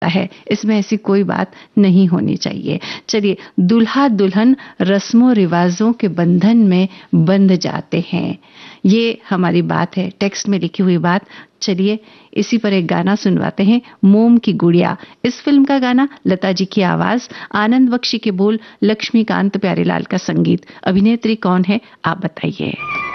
है, इसमें ऐसी कोई बात नहीं होनी चाहिए। चलिए, दूल्हा दुल्हन रस्मों रिवाजों के बंधन में बंध जाते हैं, ये हमारी बात है, टेक्स्ट में लिखी हुई बात। चलिए इसी पर एक गाना सुनवाते हैं, मोम की गुड़िया। इस फिल्म का गाना, लता जी की आवाज, आनंद बख्शी के बोल, लक्ष्मीकांत प्यारेलाल का संगीत। अभिनेत्री कौन है आप बताइए।